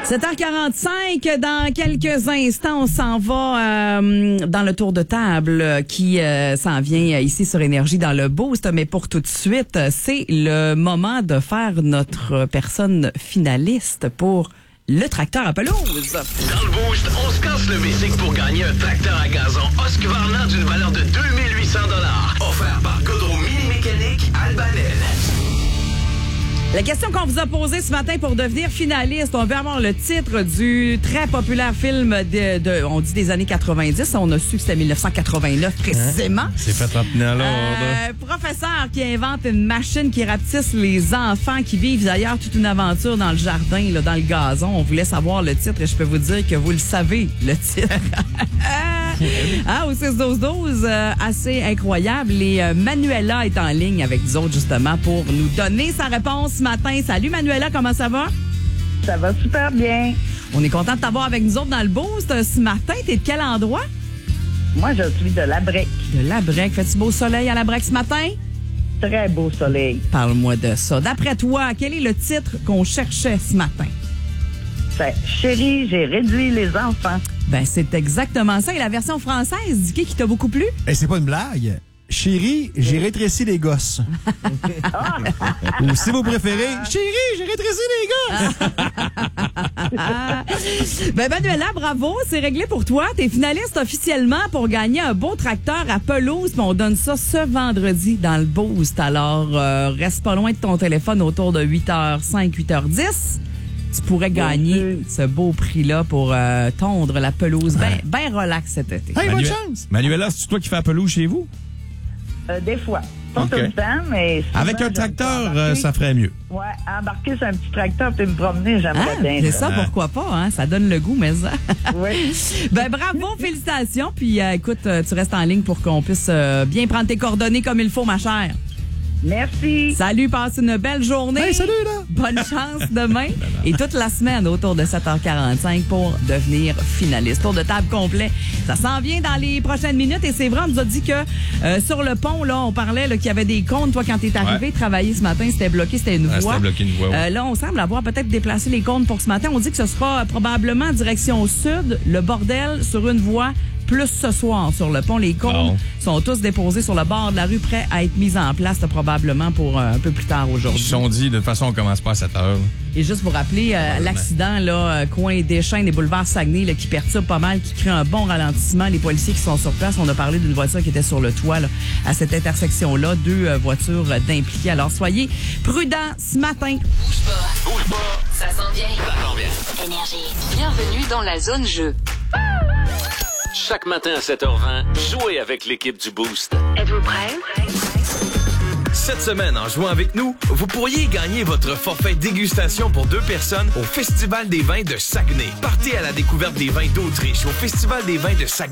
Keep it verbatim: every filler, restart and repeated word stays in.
sept heures quarante-cinq, dans quelques instants, on s'en va euh, dans le tour de table qui euh, s'en vient ici sur Énergie dans le Boost. Mais pour tout de suite, c'est le moment de faire notre personne finaliste pour le tracteur à pelouse. Dans le Boost, on se casse le basic pour gagner un tracteur à gazon Husqvarna d'une valeur de deux mille huit cents dollars. Offert par Godreau Mini Mécanique Albanel. La question qu'on vous a posée ce matin pour devenir finaliste, on veut avoir le titre du très populaire film de, de on dit des années quatre-vingt-dix. On a su que c'était mille neuf cent quatre-vingt-neuf précisément. Hein? C'est fait rappeler à l'ordre. Euh, professeur qui invente une machine qui rapetisse les enfants qui vivent d'ailleurs toute une aventure dans le jardin, là, dans le gazon. On voulait savoir le titre et je peux vous dire que vous le savez, le titre. Ah, au six douze douze, euh, assez incroyable. Et euh, Manuela est en ligne avec nous autres, justement, pour nous donner sa réponse ce matin. Salut, Manuela, comment ça va? Ça va super bien. On est content de t'avoir avec nous autres dans le Boost. Ce matin, t'es de quel endroit? Moi, je suis de Labrec. De Labrec. Fais-tu beau soleil à Labrec ce matin? Très beau soleil. Parle-moi de ça. D'après toi, quel est le titre qu'on cherchait ce matin? C'est Chérie, j'ai réduit les enfants. Ben, c'est exactement ça. Et la version française, Dicky, qui t'a beaucoup plu? Et c'est pas une blague. Chérie, j'ai rétréci les gosses. Ou si vous préférez, chérie, j'ai rétréci les gosses. Ben, Manuela, bravo. C'est réglé pour toi. T'es finaliste officiellement pour gagner un beau tracteur à pelouse. Puis on donne ça ce vendredi dans le Boost. Alors, euh, reste pas loin de ton téléphone autour de huit heures cinq, huit heures dix. Tu pourrais gagner ce beau prix-là pour euh, tondre la pelouse bien ben relax cet été. Hey, bonne Manu- chance. Manuela, c'est toi qui fais la pelouse chez vous? Euh, des fois. Pas OK. tout le temps, mais... souvent, Avec un j'aime tracteur, embarquer. euh, ça ferait mieux. Ouais, embarquer sur un petit tracteur puis me promener, j'aimerais Ah, bien. c'est ça, pourquoi pas, hein? Ça donne le goût, mais ça. Oui. Ben, bravo, félicitations. Puis, euh, écoute, euh, tu restes en ligne pour qu'on puisse euh, bien prendre tes coordonnées comme il faut, ma chère. Merci. Salut, passe une belle journée. Hey, salut, là. Bonne chance demain et toute la semaine autour de sept heures quarante-cinq pour devenir finaliste. Tour de table complet. Ça s'en vient dans les prochaines minutes et c'est vrai, on nous a dit que euh, sur le pont, là, on parlait là, qu'il y avait des cônes. Toi, quand t'es arrivé Ouais. travailler ce matin, c'était bloqué, c'était une Ouais, voie. c'était bloqué une voie, ouais. Euh, là, on semble avoir peut-être déplacé les cônes pour ce matin. On dit que ce sera probablement direction sud, le bordel sur une voie. Plus ce soir sur le pont, les cônes Bon. sont tous déposés sur le bord de la rue, prêts à être mis en place là, probablement pour euh, un peu plus tard Ils aujourd'hui. se sont dit, de toute façon, on commence pas à sept heures. Et juste vous rappeler euh, l'accident là, euh, coin Deschênes et boulevard Saguenay là, qui perturbe pas mal, qui crée un bon ralentissement. Les policiers qui sont sur place, on a parlé d'une voiture qui était sur le toit là, à cette intersection-là, deux euh, voitures euh, d'impliqués. Alors soyez prudents ce matin. Bouge pas. Bouge pas. Ça s'en vient. Ça s'en vient. Énergie. Bienvenue dans la zone jeu. Chaque matin à sept heures vingt, jouez avec l'équipe du Boost. Êtes-vous prêts? Cette semaine, en jouant avec nous, vous pourriez gagner votre forfait dégustation pour deux personnes au Festival des vins de Saguenay. Partez à la découverte des vins d'Autriche au Festival des vins de Saguenay.